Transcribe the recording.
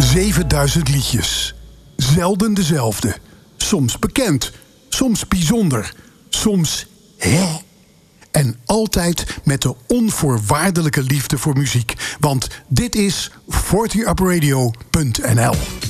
7000 liedjes. Zelden dezelfde. Soms bekend, soms bijzonder, soms hè. En altijd met de onvoorwaardelijke liefde voor muziek. Want dit is 40upradio.nl.